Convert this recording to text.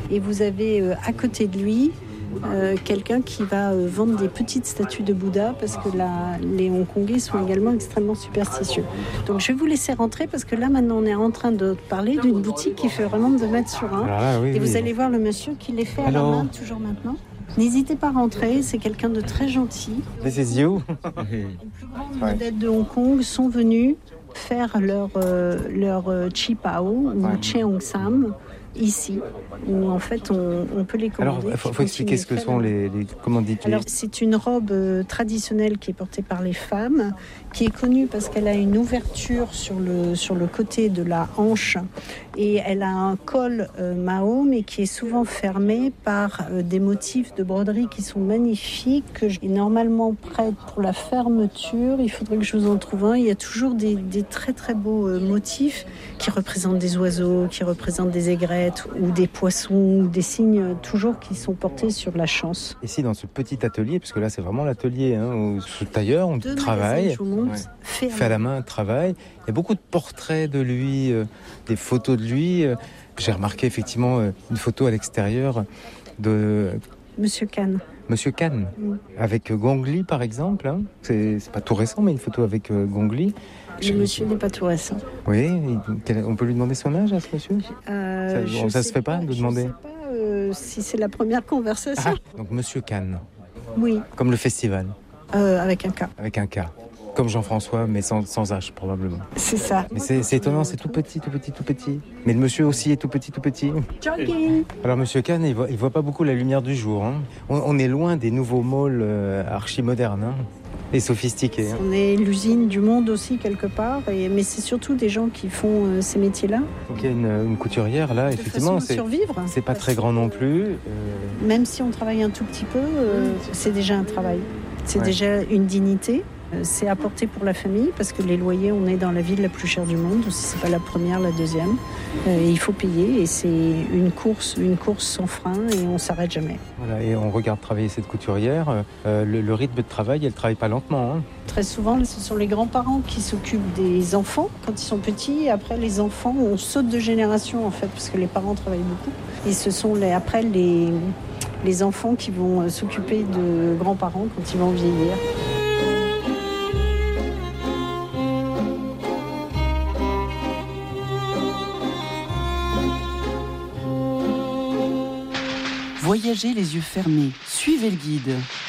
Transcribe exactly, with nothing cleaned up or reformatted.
Et vous avez euh, à côté de lui euh, quelqu'un qui va euh, vendre des petites statues de Bouddha parce que la, les Hongkongais sont également extrêmement superstitieux. Donc je vais vous laisser rentrer parce que là maintenant on est en train de parler d'une boutique qui fait vraiment deux mètres sur un. Ah, oui, et vous oui. allez voir le monsieur qui les fait à Hello. la main toujours maintenant. N'hésitez pas à rentrer, c'est quelqu'un de très gentil. This is you. Les plus grandes vedettes de Hong Kong sont venus faire leur, euh, leur euh, Chi Pao ou Ouais. Cheong Sam ici, où en fait on, on peut les commander. Alors, il faut, faut expliquer ce que sont les, les comment dis-tu Alors, c'est une robe euh, traditionnelle qui est portée par les femmes, qui est connue parce qu'elle a une ouverture sur le, sur le côté de la hanche et elle a un col euh, Mao, mais qui est souvent fermé par euh, des motifs de broderie qui sont magnifiques, que j'ai normalement prête pour la fermeture. Il faudrait que je vous en trouve un. Il y a toujours des, des très très beaux euh, motifs qui représentent des oiseaux, qui représentent des aigrettes ou des poissons, ou des signes toujours qui sont portés sur la chance. Ici, dans ce petit atelier, parce que là, c'est vraiment l'atelier, hein, où ce tailleur, on Deux travaille, magasins, je vous montre, ouais, fait à fait à la main, travaille. Il y a beaucoup de portraits de lui, euh, des photos de lui. Euh, j'ai remarqué effectivement euh, une photo à l'extérieur de Monsieur Kahn. Monsieur Kahn, Mm. avec euh, Gong Li, par exemple. Hein. C'est, c'est pas tout récent, mais une photo avec euh, Gong Li. Le monsieur n'est pas tout récent. Oui, il- quel- on peut lui demander son âge à ce monsieur Euh, Ça- je bon, ça se sais fait pas de je demander sais pas euh, si c'est la première conversation. Ah, donc Monsieur Kahn, Oui, comme le festival, euh, avec un K. avec un K. Comme Jean-François, mais sans, sans H, probablement. C'est ça. Mais c'est, c'est étonnant, c'est tout petit, tout petit, tout petit. Mais le monsieur aussi est tout petit, tout petit. Jogging. Alors Monsieur Kahn, il voit, il voit pas beaucoup la lumière du jour. Hein. On, on est loin des nouveaux malls euh, archi-modernes hein, et sophistiqués. Hein. On est l'usine du monde aussi quelque part, et, mais c'est surtout des gens qui font euh, ces métiers-là. Donc il y a une, une couturière là, De effectivement. façon à C'est, survivre. c'est pas très grand non plus. Euh, Même si on travaille un tout petit peu, euh, c'est déjà un travail. C'est Ouais. déjà une dignité. Euh, C'est apporté pour la famille parce que les loyers, on est dans la ville la plus chère du monde. Si c'est pas la première, la deuxième. Euh, et il faut payer et c'est une course, une course sans frein et on s'arrête jamais. voilà, et on regarde travailler cette couturière. Euh, le, le rythme de travail, elle travaille pas lentement. Hein. Très souvent, ce sont les grands-parents qui s'occupent des enfants quand ils sont petits. Et après, les enfants, on saute de génération en fait parce que les parents travaillent beaucoup. Et ce sont les, après les, les enfants qui vont euh, s'occuper de grands-parents quand ils vont vieillir. Voyagez les yeux fermés, suivez le guide.